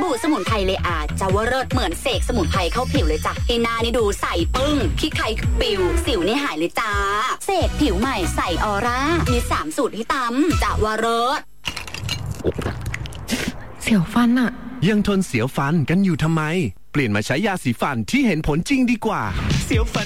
บู่สมุนไพรเลอาจะว่าเลิศเหมือนเสกสมุนไพรเข้าผิวเลยจ้ะให้หน้านี่ดูใสปึ้งขี้ใครปิวสิวนี่หายเลยจ้าเสกผิวใหม่ใสออร่ามี3สูตรที่ตำจะว่าเลิศเสียวฟันอะยังทนเสียวฟันกันอยู่ทำไมเปลี่ยนมาใช้ยาสีฟันที่เห็นผลจริงดีกว่าเสียวฟัน